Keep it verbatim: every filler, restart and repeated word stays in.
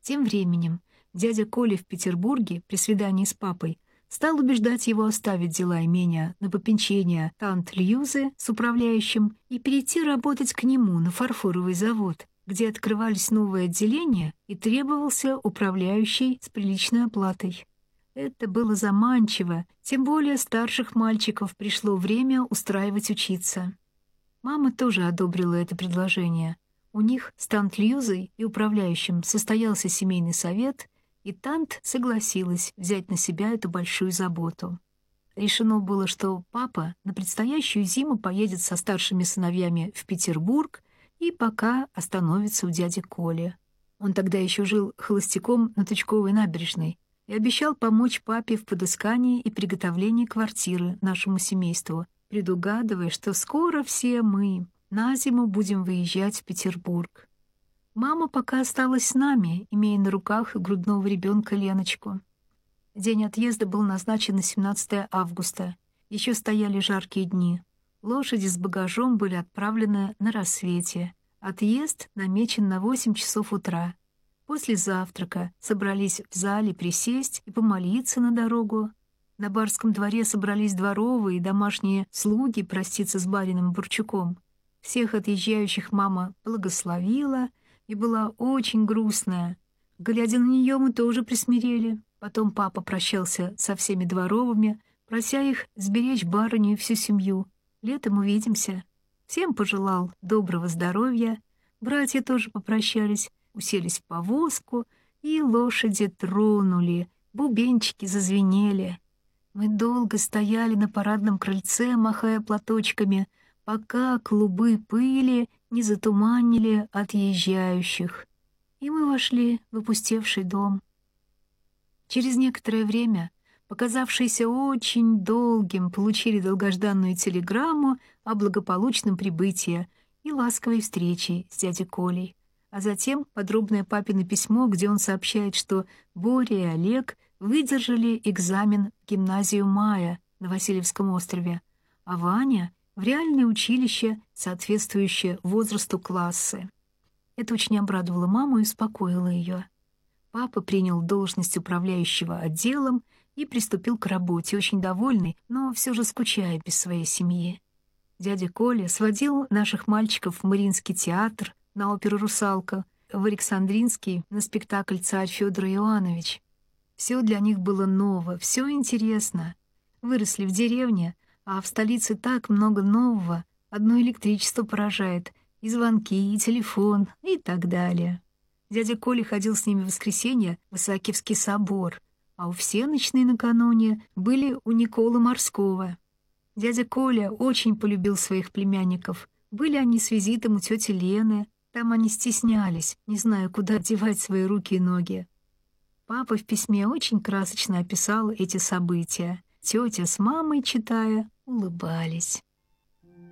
Тем временем дядя Коля в Петербурге при свидании с папой стал убеждать его оставить дела имения на попечение тант Льюзы с управляющим и перейти работать к нему на фарфоровый завод, где открывались новые отделения и требовался управляющий с приличной оплатой. Это было заманчиво, тем более старших мальчиков пришло время устраивать учиться. Мама тоже одобрила это предложение. У них с тант Льюзой и управляющим состоялся семейный совет, и тант согласилась взять на себя эту большую заботу. Решено было, что папа на предстоящую зиму поедет со старшими сыновьями в Петербург и пока остановится у дяди Коли. Он тогда еще жил холостяком на Тучковой набережной и обещал помочь папе в подыскании и приготовлении квартиры нашему семейству, предугадывая, что скоро все мы на зиму будем выезжать в Петербург. Мама пока осталась с нами, имея на руках грудного ребенка Леночку. День отъезда был назначен на семнадцатое августа. Еще стояли жаркие дни. Лошади с багажом были отправлены на рассвете. Отъезд намечен на восемь часов утра. После завтрака собрались в зале присесть и помолиться на дорогу. На барском дворе собрались дворовые и домашние слуги проститься с барином Бурчуком. Всех отъезжающих мама благословила и была очень грустная. Глядя на нее, мы тоже присмирели. Потом папа прощался со всеми дворовыми, прося их сберечь барыню и всю семью. Летом увидимся. Всем пожелал доброго здоровья. Братья тоже попрощались, уселись в повозку, и лошади тронули, бубенчики зазвенели. Мы долго стояли на парадном крыльце, махая платочками, пока клубы пыли не затуманили отъезжающих. И мы вошли в опустевший дом. Через некоторое время, показавшееся очень долгим, получили долгожданную телеграмму о благополучном прибытии и ласковой встрече с дядей Колей. А затем подробное папино письмо, где он сообщает, что Боря и Олег выдержали экзамен в гимназию Мая на Васильевском острове, а Ваня — в реальное училище, соответствующее возрасту классы. Это очень обрадовало маму и успокоило ее. Папа принял должность управляющего отделом и приступил к работе, очень довольный, но все же скучая без своей семьи. Дядя Коля сводил наших мальчиков в Мариинский театр на оперу «Русалка», в Александринский на спектакль «Царь Федор Иоаннович». Все для них было ново, все интересно. Выросли в деревне, а в столице так много нового, одно электричество поражает, и звонки, и телефон, и так далее. Дядя Коля ходил с ними в воскресенье в Исаакиевский собор, а у всенощной накануне были у Николы Морского. Дядя Коля очень полюбил своих племянников. Были они с визитом у тети Лены, там они стеснялись, не зная, куда девать свои руки и ноги. Папа в письме очень красочно описал эти события. Тетя с мамой, читая, улыбались.